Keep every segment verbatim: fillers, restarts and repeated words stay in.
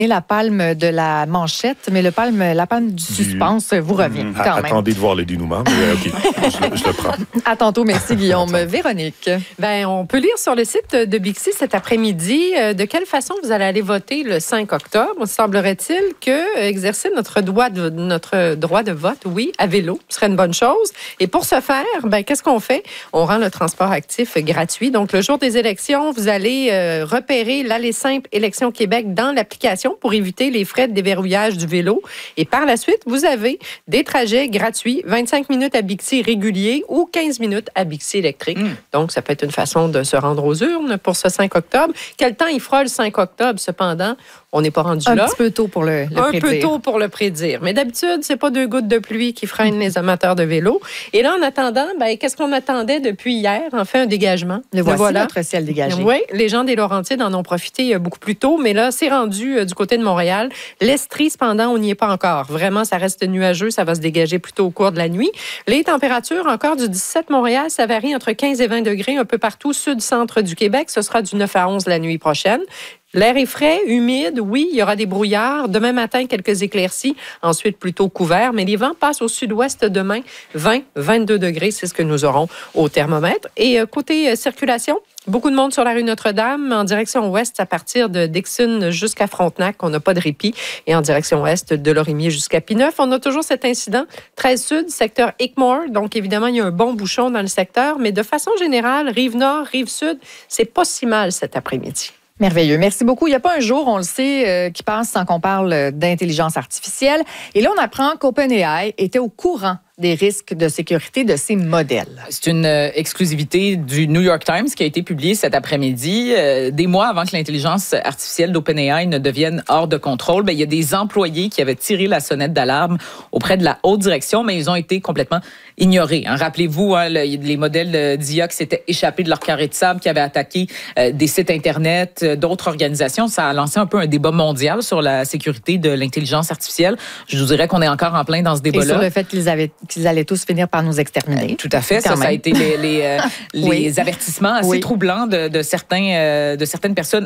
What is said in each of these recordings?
la palme de la manchette, mais le palme, la palme du suspense vous revient Mmh, quand même. Attendez de voir le dénouement, mais OK, je, je le prends. À tantôt, merci Guillaume. Véronique. Ben, on peut lire sur le site de Bixi cet après-midi euh, de quelle façon vous allez aller voter le cinq octobre. Semblerait-il que euh, exercer notre droit de, notre droit de vote, oui, à vélo, ce serait une bonne chose. Et pour ce faire, ben, qu'est-ce qu'on fait? On rend le transport actif gratuit. Donc, le jour des élections, vous allez euh, repérer l'aller simple Élections Québec dans l'application pour éviter les frais de déverrouillage du vélo. Et par la suite, vous avez des trajets gratuits, vingt-cinq minutes à Bixi régulier ou quinze minutes à Bixi électrique. Mmh. Donc, ça peut être une façon de se rendre aux urnes pour ce cinq octobre. Quel temps il fera le cinq octobre, cependant? On n'est pas rendu un là. Un petit peu tôt pour le, le un prédire. Un peu tôt pour le prédire. Mais d'habitude, c'est pas deux gouttes de pluie qui freinent les amateurs de vélo. Et là, en attendant, ben, qu'est-ce qu'on attendait depuis hier? En fait, un dégagement. Le voici, voilà. Notre ciel dégagé. Oui, les gens des Laurentides en ont profité beaucoup plus tôt, mais là, c'est rendu euh, du côté de Montréal. L'Estrie, cependant, on n'y est pas encore. Vraiment, ça reste nuageux. Ça va se dégager plutôt au cours de la nuit. Les températures, encore du dix-sept Montréal, ça varie entre quinze et vingt degrés un peu partout, sud-centre du Québec. Ce sera du neuf à onze la nuit prochaine. L'air est frais, humide, oui, il y aura des brouillards. Demain matin, quelques éclaircies, ensuite plutôt couvert. Mais les vents passent au sud-ouest demain, vingt à vingt-deux degrés, c'est ce que nous aurons au thermomètre. Et euh, côté euh, circulation, beaucoup de monde sur la rue Notre-Dame, en direction ouest à partir de Dixon jusqu'à Frontenac. On n'a pas de répit. Et en direction ouest de Lorimier jusqu'à Pineuf. On a toujours cet incident. treize sud, secteur Hickmore. Donc, évidemment, il y a un bon bouchon dans le secteur. Mais de façon générale, Rive-Nord, Rive-Sud, c'est pas si mal cet après-midi. Merveilleux. Merci beaucoup. Il n'y a pas un jour, on le sait, euh, qui passe sans qu'on parle d'intelligence artificielle. Et là, on apprend qu'OpenAI était au courant des risques de sécurité de ces modèles. C'est une euh, exclusivité du New York Times qui a été publiée cet après-midi. Euh, des mois avant que l'intelligence artificielle d'OpenAI ne devienne hors de contrôle, bien, il y a des employés qui avaient tiré la sonnette d'alarme auprès de la haute direction, mais ils ont été complètement ignorés. Hein. Rappelez-vous, hein, le, les modèles d'I A qui s'étaient échappés de leur carré de sable, qui avaient attaqué euh, des sites Internet, euh, d'autres organisations. Ça a lancé un peu un débat mondial sur la sécurité de l'intelligence artificielle. Je vous dirais qu'on est encore en plein dans ce débat-là. Et sur le fait qu'ils avaient qu'ils allaient tous finir par nous exterminer. Euh, tout à fait. Ça, ça a été les, les, euh, les oui. avertissements assez oui. troublants de, de, certains, euh, de certaines personnes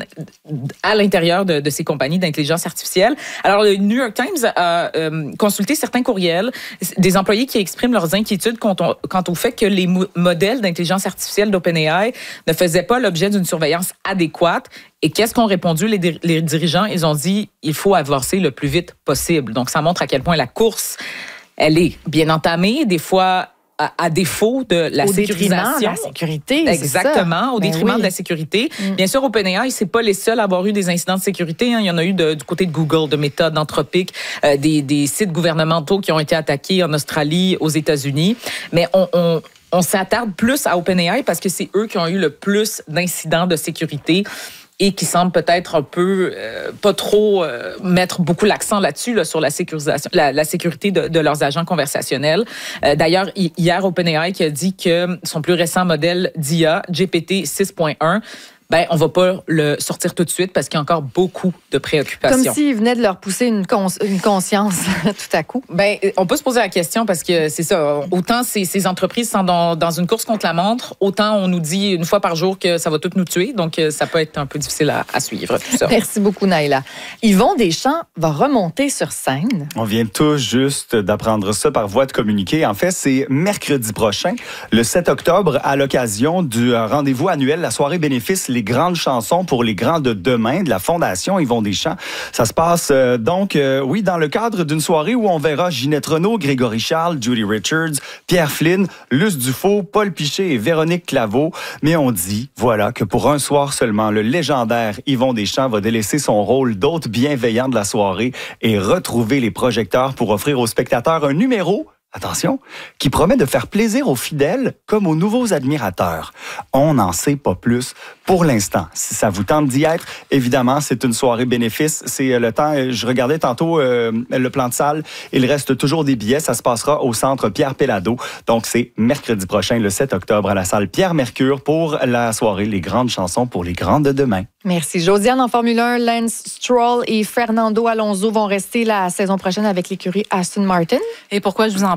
à l'intérieur de, de ces compagnies d'intelligence artificielle. Alors, le New York Times a euh, consulté certains courriels des employés qui expriment leurs inquiétudes quant au, quant au fait que les mo- modèles d'intelligence artificielle d'OpenAI ne faisaient pas l'objet d'une surveillance adéquate. Et qu'est-ce qu'ont répondu les, dir- les dirigeants? Ils ont dit il faut avancer le plus vite possible. Donc, ça montre à quel point la course, elle est bien entamée, des fois à, à défaut de la au sécurisation. Détriment de la sécurité, exactement, c'est ça. au Ben détriment oui. de la sécurité. Mm. Bien sûr, OpenAI, c'est pas les seuls à avoir eu des incidents de sécurité. Hein. Il y en a eu de, du côté de Google, de Meta, d'Anthropic, euh, des, des sites gouvernementaux qui ont été attaqués en Australie, aux États-Unis. Mais on, on, on s'attarde plus à OpenAI parce que c'est eux qui ont eu le plus d'incidents de sécurité et qui semblent peut-être un peu euh, pas trop euh, mettre beaucoup l'accent là-dessus, là, sur la sécurisation, la, la sécurité de, de leurs agents conversationnels. Euh, d'ailleurs, hier, OpenAI qui a dit que son plus récent modèle d'I A, G P T six point un, ben on va pas le sortir tout de suite parce qu'il y a encore beaucoup de préoccupations. Comme s'il venait de leur pousser une, cons- une conscience tout à coup. Ben, on peut se poser la question parce que c'est ça. Autant ces, ces entreprises sont dans, dans une course contre la montre, autant on nous dit une fois par jour que ça va tout nous tuer. Donc, ça peut être un peu difficile à, à suivre, tout ça. Merci beaucoup, Naïla. Yvon Deschamps va remonter sur scène. On vient tout juste d'apprendre ça par voie de communiqué. En fait, c'est mercredi prochain, le sept octobre, à l'occasion du rendez-vous annuel, la soirée bénéfice Les grandes chansons pour les grands de demain de la Fondation Yvon Deschamps. Ça se passe euh, donc, euh, oui, dans le cadre d'une soirée où on verra Ginette Renault, Grégory Charles, Judy Richards, Pierre Flynn, Luce Dufault, Paul Piché et Véronique Claveau. Mais on dit, voilà, que pour un soir seulement, le légendaire Yvon Deschamps va délaisser son rôle d'hôte bienveillant de la soirée et retrouver les projecteurs pour offrir aux spectateurs un numéro, attention, qui promet de faire plaisir aux fidèles comme aux nouveaux admirateurs. On n'en sait pas plus pour l'instant. Si ça vous tente d'y être, évidemment, c'est une soirée bénéfice. C'est le temps, je regardais tantôt euh, le plan de salle, il reste toujours des billets. Ça se passera au centre Pierre Péladeau. Donc, c'est mercredi prochain, le sept octobre, à la salle Pierre Mercure pour la soirée Les grandes chansons pour les grands de demain. Merci. Josiane en Formule un, Lance Stroll et Fernando Alonso vont rester la saison prochaine avec l'écurie Aston Martin. Et pourquoi je vous en parle?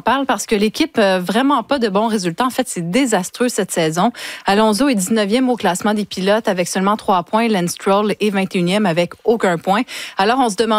parle parce que l'équipe n'a vraiment pas de bons résultats. En fait, c'est désastreux cette saison. Alonso est dix-neuvième au classement des pilotes avec seulement trois points. Lance Stroll est vingt et unième avec aucun point. Alors, on se demande